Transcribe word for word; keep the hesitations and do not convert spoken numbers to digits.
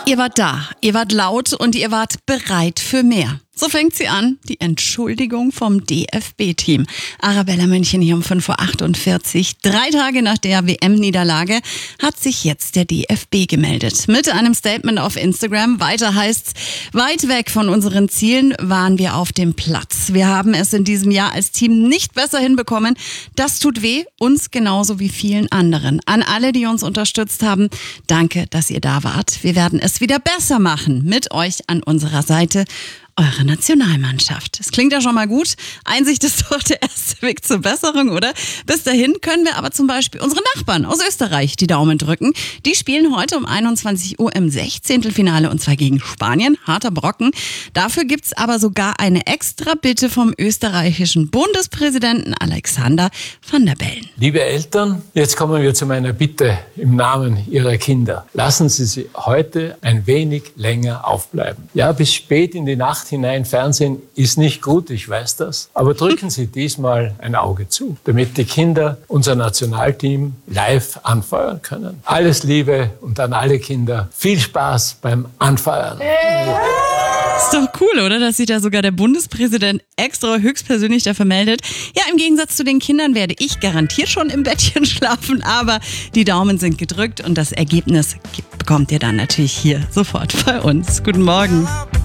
Ihr wart da, ihr wart laut und ihr wart bereit für mehr. So fängt sie an, die Entschuldigung vom D F B-Team. Arabella München hier um fünf Uhr achtundvierzig. Drei Tage nach der W M-Niederlage hat sich jetzt der D F B gemeldet. Mit einem Statement auf Instagram. Weiter heißt's, weit weg von unseren Zielen waren wir auf dem Platz. Wir haben es in diesem Jahr als Team nicht besser hinbekommen. Das tut weh, uns genauso wie vielen anderen. An alle, die uns unterstützt haben, danke, dass ihr da wart. Wir werden es wieder besser machen mit euch an unserer Seite. Eure Nationalmannschaft. Das klingt ja schon mal gut. Einsicht ist doch der erste Weg zur Besserung, oder? Bis dahin können wir aber zum Beispiel unsere Nachbarn aus Österreich die Daumen drücken. Die spielen heute um einundzwanzig Uhr im Sechzehntelfinale und zwar gegen Spanien. Harter Brocken. Dafür gibt's aber sogar eine extra Bitte vom österreichischen Bundespräsidenten Alexander Van der Bellen. Liebe Eltern, jetzt kommen wir zu meiner Bitte im Namen Ihrer Kinder. Lassen Sie sie heute ein wenig länger aufbleiben. Ja, bis spät in die Nacht hinein Fernsehen ist nicht gut, ich weiß das. Aber drücken Sie diesmal ein Auge zu, damit die Kinder unser Nationalteam live anfeuern können. Alles Liebe und an alle Kinder viel Spaß beim Anfeuern. Ist doch cool, oder? Dass sich da sogar der Bundespräsident extra höchstpersönlich dafür meldet. Ja, im Gegensatz zu den Kindern werde ich garantiert schon im Bettchen schlafen, aber die Daumen sind gedrückt und das Ergebnis bekommt ihr dann natürlich hier sofort bei uns. Guten Morgen.